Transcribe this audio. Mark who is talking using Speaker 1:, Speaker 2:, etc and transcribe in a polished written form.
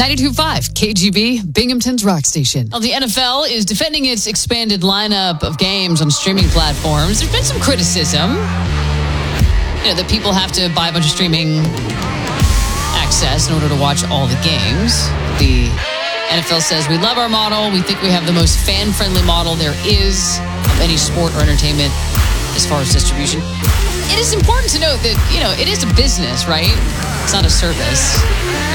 Speaker 1: 92.5 KGB, Binghamton's rock station. Well, the NFL is defending its expanded lineup of games on streaming platforms. There's been some criticism, that people have to buy a bunch of streaming access in order to watch all the games. The NFL says, we love our model. We think we have the most fan-friendly model there is of any sport or entertainment as far as distribution. It is important to note that, it is a business, right? It's not a service.